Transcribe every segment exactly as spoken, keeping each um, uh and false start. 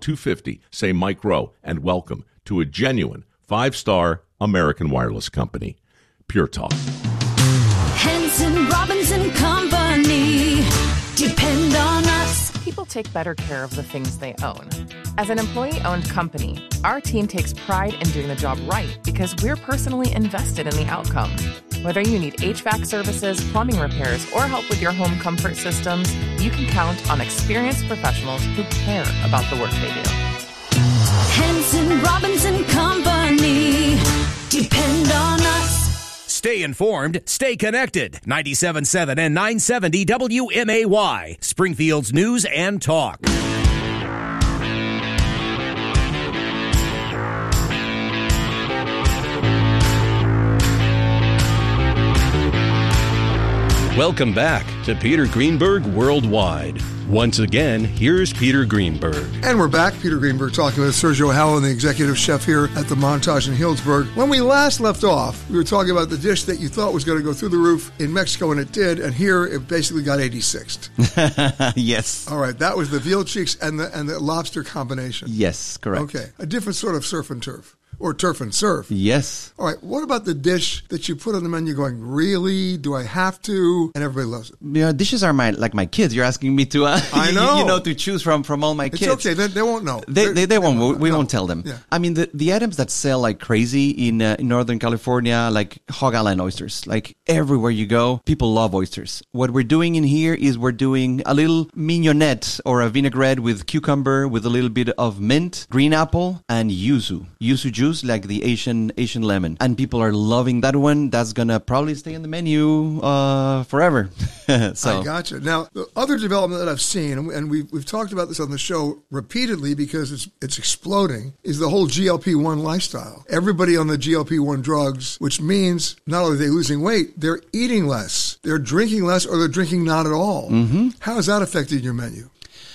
two fifty, say Mike Rowe, and welcome to a genuine five-star American wireless company. Pure Talk. Hanson, Robinson Company. Depend on us. People take better care of the things they own. As an employee-owned company, our team takes pride in doing the job right because we're personally invested in the outcome. Whether you need H V A C services, plumbing repairs, or help with your home comfort systems, you can count on experienced professionals who care about the work they do. Hanson, Robinson Company. Depend on us. Stay informed, stay connected. ninety-seven point seven and nine seventy W M A Y, Springfield's News and Talk. Welcome back to Peter Greenberg Worldwide. Once again, here's Peter Greenberg. And we're back. Peter Greenberg talking with Sergio Howell, the executive chef here at the Montage in Healdsburg. When we last left off, we were talking about the dish that you thought was going to go through the roof in Mexico, and it did, and here it basically got eighty-sixth. Yes. All right, that was the veal cheeks and the and the lobster combination. Yes, correct. Okay, a different sort of surf and turf. Or turf and surf. Yes. All right, what about the dish that you put on the menu going, really? Do I have to? And everybody loves it. You know, dishes are my like my kids. You're asking me to, uh, I know. you, you know, to choose from from all my It's kids. okay, they, they won't know. They, they, they won't. We, we no. won't tell them. Yeah. I mean, the, the items that sell like crazy in, uh, in Northern California, like Hog Island oysters, like everywhere you go, people love oysters. What we're doing in here is we're doing a little mignonette or a vinaigrette with cucumber, with a little bit of mint, green apple, and yuzu. Yuzu juice, like the Asian Asian lemon. And people are loving that one. That's going to probably stay in the menu uh, forever. so. I gotcha. Now, the other development that I've seen, and we've, we've talked about this on the show repeatedly because it's it's exploding, is the whole G L P one lifestyle. Everybody on the G L P one drugs, which means not only are they losing weight, they're eating less, they're drinking less, or they're drinking not at all. Mm-hmm. How has that affected your menu?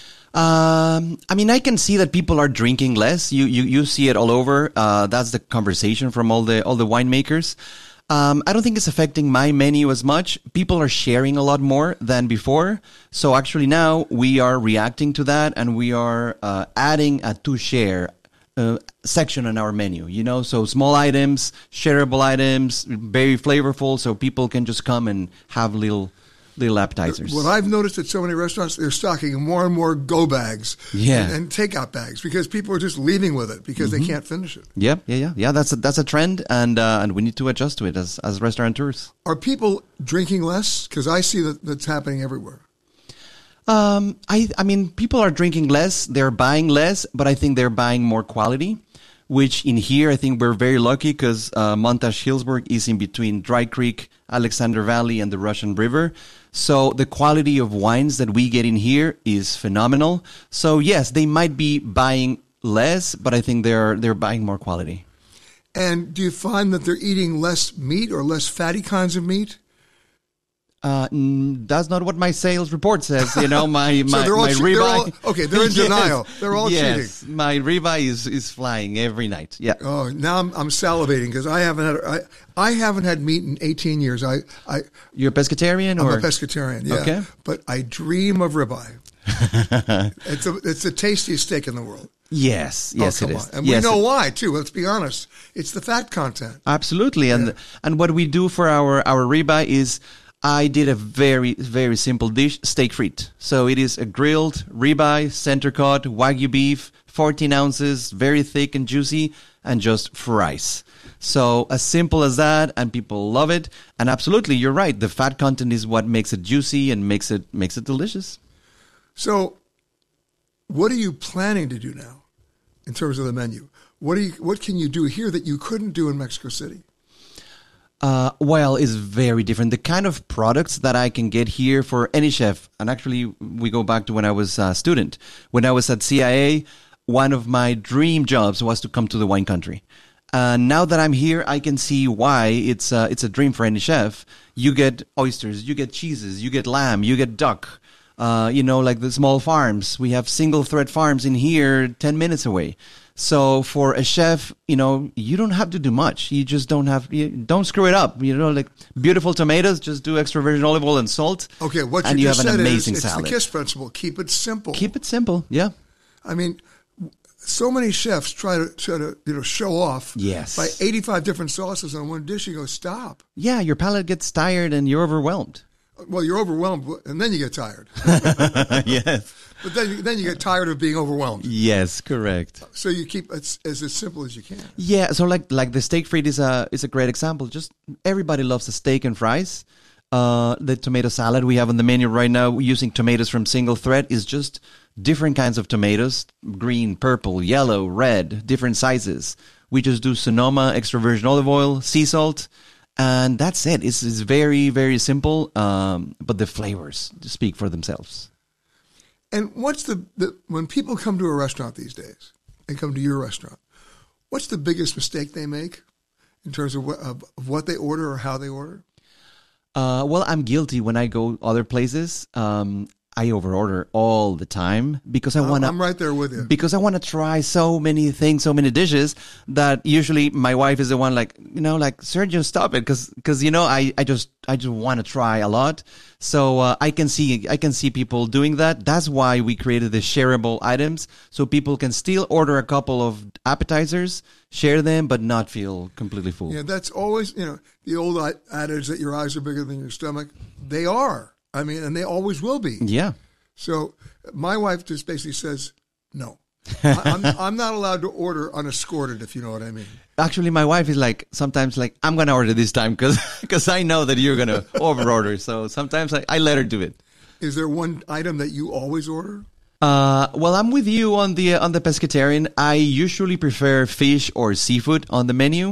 Um, I mean, I can see that people are drinking less. You you, you see it all over. Uh, that's the conversation from all the all the winemakers. Um, I don't think it's affecting my menu as much. People are sharing a lot more than before. So actually now we are reacting to that, and we are uh, adding a to share uh, section on our menu. You know, so small items, shareable items, very flavorful, so people can just come and have little. Little appetizers. What I've noticed at so many restaurants, they're stocking more and more go bags yeah. and, and takeout bags because people are just leaving with it because mm-hmm. they can't finish it. Yeah, yeah, yeah, yeah. That's a, that's a trend, and uh, and we need to adjust to it as as restaurateurs. Are people drinking less? Because I see that that's happening everywhere. Um, I I mean, people are drinking less. They're buying less, but I think they're buying more quality. Which in here, I think we're very lucky because uh, Montage Healdsburg is in between Dry Creek, Alexander Valley, and the Russian River. So the quality of wines that we get in here is phenomenal. So yes, they might be buying less, but I think they're they're buying more quality. And do you find that they're eating less meat or less fatty kinds of meat? Uh, mm, that's not what my sales report says. You know, my so my, they're all, my they're ribeye. all, okay, they're in yes, denial. They're all yes, cheating. My ribeye is, is flying every night. Yeah. Oh, now I'm, I'm salivating because I haven't had I, I haven't had meat in eighteen years. I I You're a pescatarian, I'm or a pescatarian. Yeah. Okay. But I dream of ribeye. it's a, it's the tastiest steak in the world. Yes, yes, oh, it come is. On. And yes, we know it, why too. Let's be honest. It's the fat content. Absolutely, and yeah. and what we do for our our ribeye is. I did a very, very simple dish, steak frite. So it is a grilled ribeye, center cut, Wagyu beef, fourteen ounces, very thick and juicy, and just fries. So as simple as that, and people love it. And absolutely, you're right. The fat content is what makes it juicy and makes it makes it delicious. So what are you planning to do now in terms of the menu? What do you, what can you do here that you couldn't do in Mexico City? Uh, well, it's very different. The kind of products that I can get here for any chef, and actually we go back to when I was a student. When I was at C I A, one of my dream jobs was to come to the wine country. And now that I'm here, I can see why it's a, it's a dream for any chef. You get oysters, you get cheeses, you get lamb, you get duck. Uh, you know, like the small farms. We have single thread farms in here ten minutes away. So for a chef, you know, you don't have to do much. You just don't have, you don't screw it up. You know, like beautiful tomatoes, just do extra virgin olive oil and salt. Okay, what and you, you just have an said amazing is, it's salad. the KISS principle. Keep it simple. Keep it simple, yeah. I mean, so many chefs try to try to you know show off. Yes. By eighty-five different sauces on one dish, you go stop. Yeah, your palate gets tired and you're overwhelmed. Well, you're overwhelmed, and then you get tired. Yes. But then, then you get tired of being overwhelmed. Yes, correct. So you keep it as, as simple as you can. Yeah, so like like the steak frit is a is a great example. Just everybody loves a steak and fries. Uh, the tomato salad we have on the menu right now, using tomatoes from Single Thread, is just different kinds of tomatoes: green, purple, yellow, red, different sizes. We just do Sonoma extra virgin olive oil, sea salt. And that's it. It's, it's very, very simple, um, but the flavors speak for themselves. And what's the, the when people come to a restaurant these days, and come to your restaurant, what's the biggest mistake they make in terms of what, of, of what they order or how they order? Uh, well, I'm guilty when I go other places. Um, I overorder all the time because I want to. I'm right there with you. Because I want to try so many things, so many dishes that usually my wife is the one like, you know, like, Sergio, stop it, because because you know I, I just I just want to try a lot. So uh, I can see I can see people doing that. That's why we created the shareable items, so people can still order a couple of appetizers, share them, but not feel completely full. Yeah, that's always, you know, the old adage that your eyes are bigger than your stomach. They are. I mean, and they always will be. Yeah. So my wife just basically says, no. I, I'm, I'm not allowed to order unescorted, if you know what I mean. Actually, my wife is like, sometimes like, I'm going to order this time because because I know that you're going to overorder. So sometimes I, I let her do it. Is there one item that you always order? Uh, well, I'm with you on the on the pescatarian. I usually prefer fish or seafood on the menu.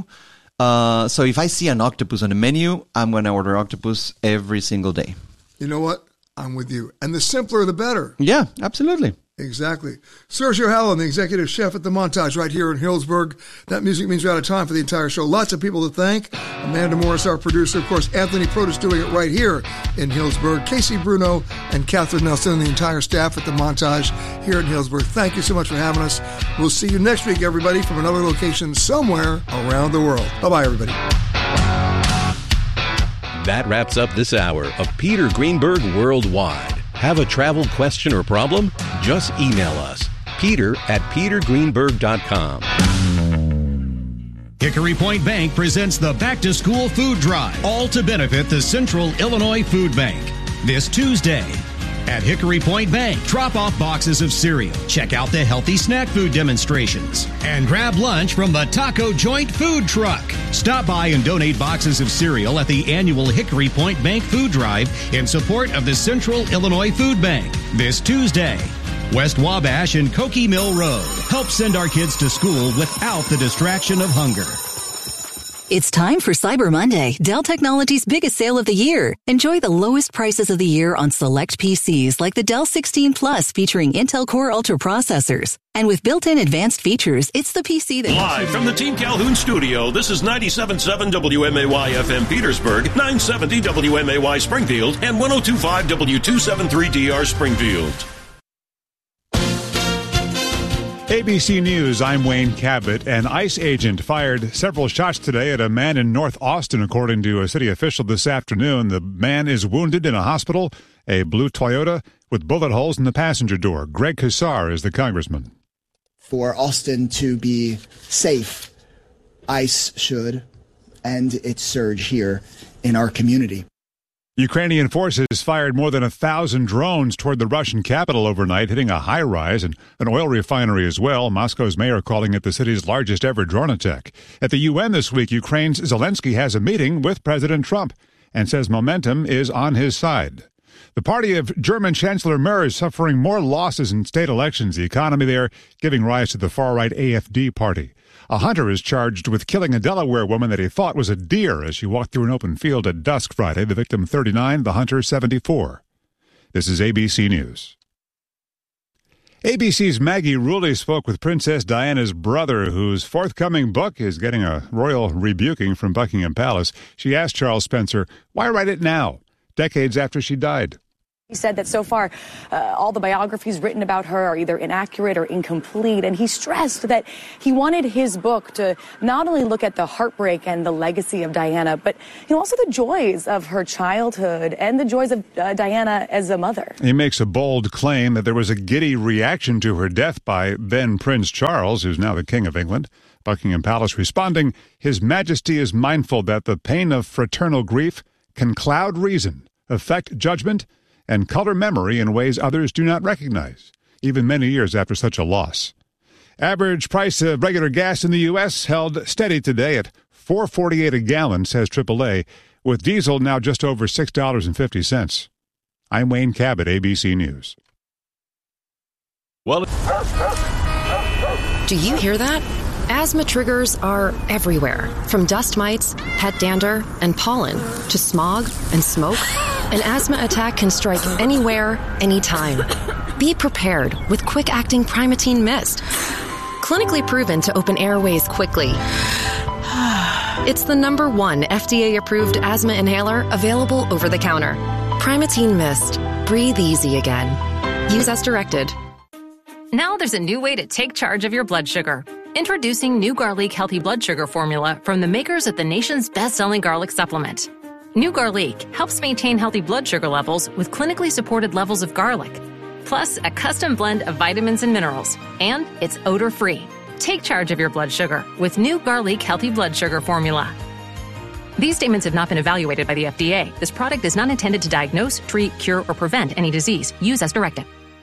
Uh, so if I see an octopus on the menu, I'm going to order octopus every single day. You know what? I'm with you. And the simpler, the better. Yeah, absolutely. Exactly. Sergio Hallan, the executive chef at the Montage right here in Hillsburg. That music means we're out of time for the entire show. Lots of people to thank. Amanda Morris, our producer. Of course, Anthony Protis doing it right here in Hillsburg. Casey Bruno and Catherine Nelson and the entire staff at the Montage here in Hillsburg. Thank you so much for having us. We'll see you next week, everybody, from another location somewhere around the world. Bye-bye, everybody. That wraps up this hour of Peter Greenberg Worldwide. Have a travel question or problem? Just email us, peter at peter greenberg dot com. Hickory Point Bank presents the Back to School Food Drive, all to benefit the Central Illinois Food Bank. This Tuesday at Hickory Point Bank, drop off boxes of cereal, check out the healthy snack food demonstrations, and grab lunch from the Taco Joint Food Truck. Stop by and donate boxes of cereal at the annual Hickory Point Bank Food Drive in support of the Central Illinois Food Bank this Tuesday. West Wabash and Cokie Mill Road. Help send our kids to school without the distraction of hunger. It's time for Cyber Monday, Dell Technologies' biggest sale of the year. Enjoy the lowest prices of the year on select P Cs like the Dell sixteen Plus featuring Intel Core Ultra processors. And with built-in advanced features, it's the P C that... Live from the Team Calhoun studio, this is ninety-seven point seven W M A Y F M Petersburg, nine seventy W M A Y Springfield, and one oh two point five W two seventy-three D R Springfield. A B C News, I'm Wayne Cabot. An ICE agent fired several shots today at a man in North Austin, according to a city official this afternoon. The man is wounded in a hospital, a blue Toyota with bullet holes in the passenger door. Greg Casar is the congressman. For Austin to be safe, ICE should end its surge here in our community. Ukrainian forces fired more than a thousand drones toward the Russian capital overnight, hitting a high-rise and an oil refinery as well. Moscow's mayor calling it the city's largest ever drone attack. At the U N this week, Ukraine's Zelensky has a meeting with President Trump and says momentum is on his side. The party of German Chancellor Merz is suffering more losses in state elections. The economy there giving rise to the far-right A F D party. A hunter is charged with killing a Delaware woman that he thought was a deer as she walked through an open field at dusk Friday. The victim thirty-nine, the hunter seventy-four. This is A B C News. A B C's Maggie Rulli spoke with Princess Diana's brother, whose forthcoming book is getting a royal rebuking from Buckingham Palace. She asked Charles Spencer, why write it now, decades after she died? He said that so far, uh, all the biographies written about her are either inaccurate or incomplete, and he stressed that he wanted his book to not only look at the heartbreak and the legacy of Diana, but you know also the joys of her childhood and the joys of uh, Diana as a mother. He makes a bold claim that there was a giddy reaction to her death by then Prince Charles, who's now the King of England. Buckingham Palace responding, His Majesty is mindful that the pain of fraternal grief can cloud reason, affect judgment, and color memory in ways others do not recognize, even many years after such a loss. Average price of regular gas in the U S held steady today at four dollars and forty-eight cents a gallon, says triple A, with diesel now just over six dollars and fifty cents. I'm Wayne Cabot, A B C News. Well, do you hear that? Asthma triggers are everywhere, from dust mites, pet dander, and pollen, to smog and smoke. An asthma attack can strike anywhere, anytime. Be prepared with quick-acting Primatene Mist. Clinically proven to open airways quickly. It's the number one F D A-approved asthma inhaler available over the counter. Primatene Mist. Breathe easy again. Use as directed. Now there's a new way to take charge of your blood sugar. Introducing New Garlic Healthy Blood Sugar Formula from the makers of the nation's best-selling garlic supplement. New Garlic helps maintain healthy blood sugar levels with clinically supported levels of garlic, plus a custom blend of vitamins and minerals, and it's odor-free. Take charge of your blood sugar with New Garlic Healthy Blood Sugar Formula. These statements have not been evaluated by the F D A. This product is not intended to diagnose, treat, cure, or prevent any disease. Use as directed.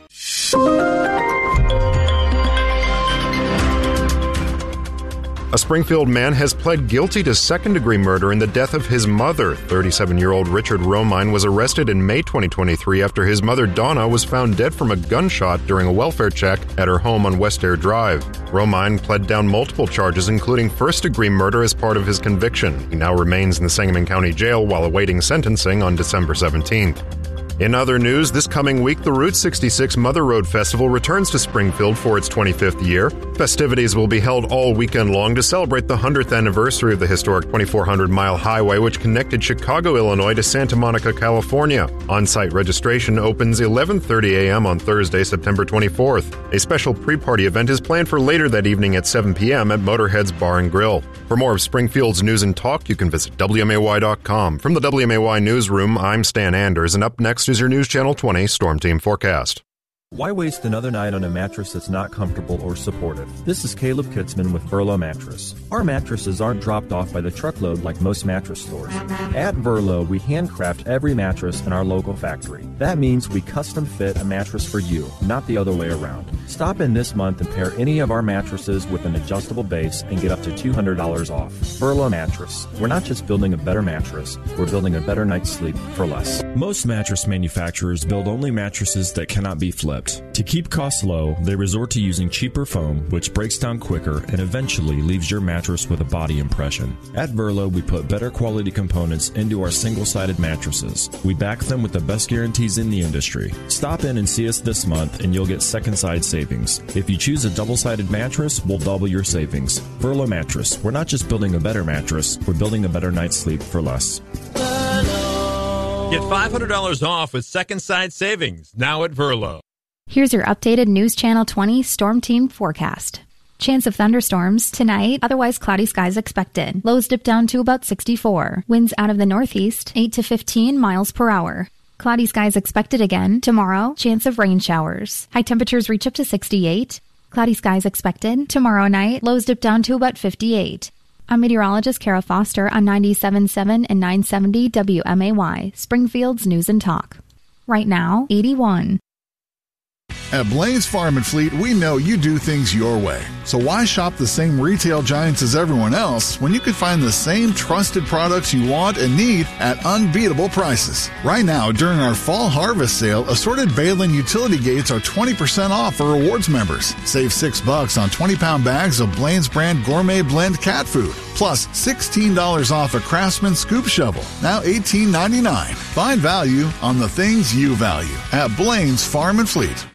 A Springfield man has pled guilty to second-degree murder in the death of his mother. thirty-seven-year-old Richard Romine was arrested in May twenty twenty-three after his mother, Donna, was found dead from a gunshot during a welfare check at her home on West Air Drive. Romine pled down multiple charges, including first-degree murder as part of his conviction. He now remains in the Sangamon County Jail while awaiting sentencing on December seventeenth. In other news, this coming week, the Route sixty-six Mother Road Festival returns to Springfield for its twenty-fifth year. Festivities will be held all weekend long to celebrate the hundredth anniversary of the historic twenty-four hundred mile highway which connected Chicago, Illinois to Santa Monica, California. On-site registration opens eleven thirty a.m. on Thursday, September twenty-fourth. A special pre-party event is planned for later that evening at seven p.m. at Motorhead's Bar and Grill. For more of Springfield's news and talk, you can visit W M A Y dot com. From the W M A Y Newsroom, I'm Stan Anders, and up next is your News Channel twenty Storm Team forecast. Why waste another night on a mattress that's not comfortable or supportive? This is Caleb Kitzman with Verlo Mattress. Our mattresses aren't dropped off by the truckload like most mattress stores. At Verlo, we handcraft every mattress in our local factory. That means we custom fit a mattress for you, not the other way around. Stop in this month and pair any of our mattresses with an adjustable base and get up to two hundred dollars off. Verlo Mattress. We're not just building a better mattress, we're building a better night's sleep for less. Most mattress manufacturers build only mattresses that cannot be flipped. To keep costs low, they resort to using cheaper foam, which breaks down quicker and eventually leaves your mattress with a body impression. At Verlo, we put better quality components into our single-sided mattresses. We back them with the best guarantees in the industry. Stop in and see us this month and you'll get second-side savings. If you choose a double-sided mattress, we'll double your savings. Verlo Mattress. We're not just building a better mattress, we're building a better night's sleep for less. Get five hundred dollars off with second-side savings now at Verlo. Here's your updated News Channel twenty Storm Team forecast. Chance of thunderstorms tonight, otherwise cloudy skies expected. Lows dip down to about sixty-four. Winds out of the northeast, eight to fifteen miles per hour. Cloudy skies expected again. Tomorrow, chance of rain showers. High temperatures reach up to sixty-eight. Cloudy skies expected. Tomorrow night, lows dip down to about fifty-eight. I'm meteorologist Kara Foster on ninety-seven point seven and nine seventy W M A Y, Springfield's News and Talk. Right now, eighty-one. At Blaine's Farm and Fleet, we know you do things your way. So why shop the same retail giants as everyone else when you can find the same trusted products you want and need at unbeatable prices? Right now, during our fall harvest sale, assorted Balin utility gates are twenty percent off for rewards members. Save six bucks on twenty-pound bags of Blaine's brand gourmet blend cat food. Plus sixteen dollars off a Craftsman scoop shovel, now eighteen ninety-nine. Find value on the things you value at Blaine's Farm and Fleet.